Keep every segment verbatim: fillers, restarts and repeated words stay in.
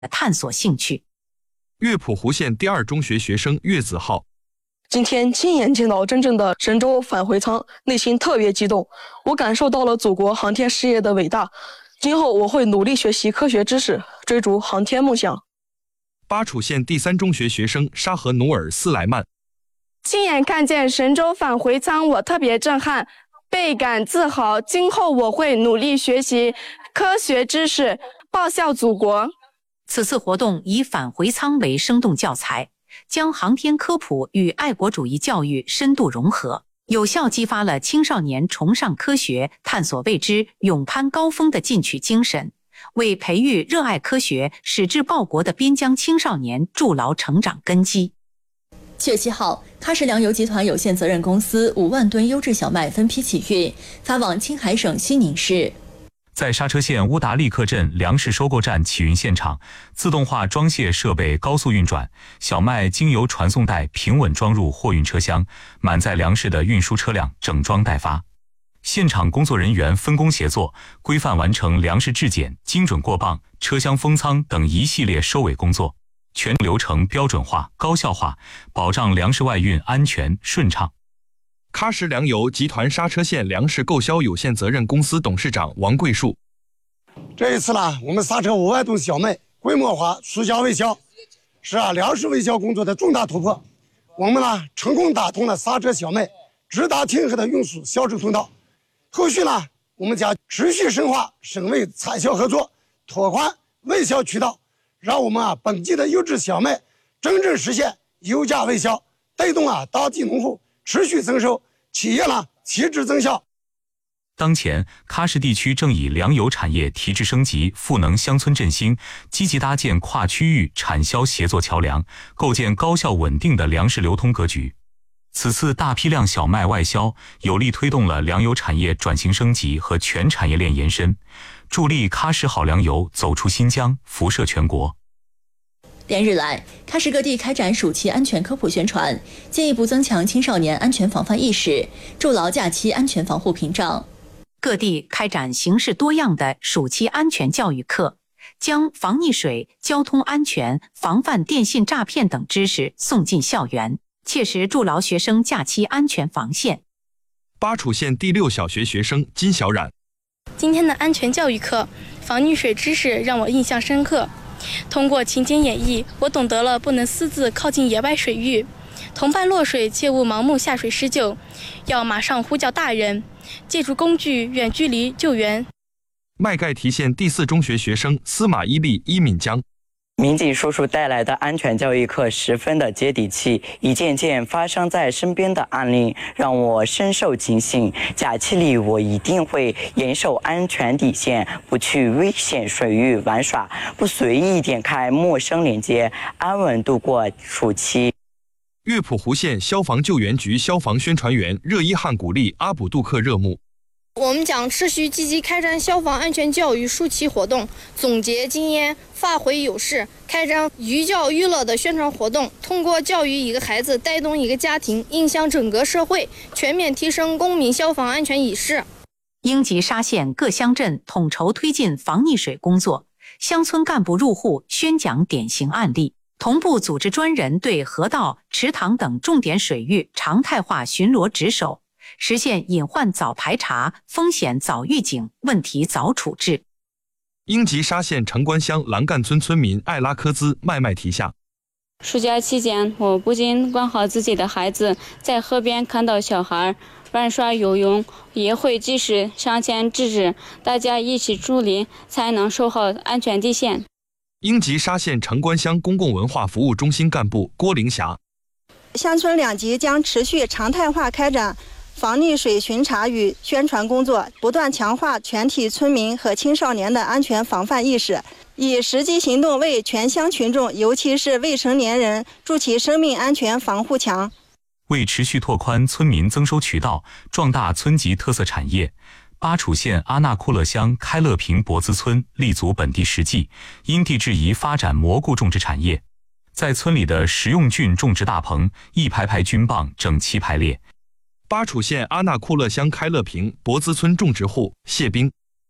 探索兴趣。 乐浦湖县第二中学学生岳子浩， 今天亲眼见到真正的神舟返回舱，内心特别激动。我感受到了祖国航天事业的伟大。今后我会努力学习科学知识，追逐航天梦想。 巴楚县第三中学学生沙河努尔斯莱曼， 亲眼看见神舟返回舱，我特别震撼，倍感自豪。今后我会努力学习科学知识，报效祖国。 此次活动以返回舱为生动教材，将航天科普与爱国主义教育深度融合，有效激发了青少年崇尚科学、探索未知、勇攀高峰的进取精神，为培育热爱科学、矢志报国的边疆青少年筑牢成长根基。 七月七号，喀什粮油集团有限责任公司五万吨优质小麦分批起运，发往青海省西宁市。 在刹车县乌达利克镇粮食收购站起运现场，自动化装卸设备高速运转，小麦经由传送带平稳装入货运车厢，满载粮食的运输车辆整装待发。现场工作人员分工协作，规范完成粮食质检、精准过磅、车厢封舱等一系列收尾工作，全流程标准化、高效化，保障粮食外运安全顺畅。 喀什粮油集团刹车县粮食购销有限责任公司董事长王贵树， 这一次呢，我们刹车五万吨小麦规模化促销卫销，是啊粮食卫销工作的重大突破。我们呢成功打通了刹车小麦直达天河的运输销售通道。后续呢，我们将持续深化省卫产销合作，拓宽卫销渠道，让我们啊本地的优质小麦真正实现优价卫销，带动啊当地农户持续增收，企业呢提质增效。 当前，喀什地区正以粮油产业提质升级、赋能乡村振兴，积极搭建跨区域产销协作桥梁，构建高效稳定的粮食流通格局。此次大批量小麦外销，有力推动了粮油产业转型升级和全产业链延伸，助力喀什好粮油走出新疆，辐射全国。 连日来，喀什各地开展暑期安全科普宣传，进一步增强青少年安全防范意识，筑牢假期安全防护屏障。 各地开展形式多样的暑期安全教育课，将防溺水、交通安全、防范电信诈骗等知识送进校园，切实筑牢学生假期安全防线。 巴楚县第六小学学生金小冉， 今天的安全教育课，防溺水知识让我印象深刻。通过情景演绎，我懂得了不能私自靠近野外水域，同伴落水切勿盲目下水施救，要马上呼叫大人，借助工具远距离救援。 麦盖提县第四中学学生司马伊利伊敏江， 民警叔叔带来的安全教育课十分的接地气，一件件发生在身边的案例让我深受警醒。假期里我一定会严守安全底线，不去危险水域玩耍，不随意点开陌生链接，安稳度过暑期。 乐浦湖县消防救援局消防宣传员热伊汉古丽阿卜杜克热木， 我们将持续积极开展消防安全教育暑期活动，总结经验，发挥优势，开展寓教于乐的宣传活动，通过教育一个孩子，带动一个家庭，影响整个社会，全面提升公民消防安全意识。 英吉沙县各乡镇统筹推进防溺水工作，乡村干部入户宣讲典型案例，同步组织专人对河道、池塘等重点水域常态化巡逻值守，实现隐患早排查、风险早预警、问题早处置。 英吉沙县城关乡兰干村村民艾拉科兹麦麦提下， 暑假期间，我不仅管好自己的孩子，在河边看到小孩玩耍游泳，也会及时上前制止，大家一起处理，才能守好安全底线。 英吉沙县城关乡公共文化服务中心干部郭玲霞， 乡村两级将持续常态化开展防溺水巡查与宣传工作，不断强化全体村民和青少年的安全防范意识，以实际行动为全乡群众，尤其是未成年人筑起生命安全防护墙。 为持续拓宽村民增收渠道，壮大村级特色产业，巴楚县阿纳库勒乡开乐坪博兹村立足本地实际，因地制宜发展蘑菇种植产业。在村里的食用菌种植大棚，一排排菌棒整齐排列。 巴楚县阿纳库勒乡开乐坪博兹村种植户谢兵，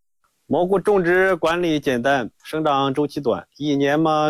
蘑菇种植管理简单，生长周期短，一年嘛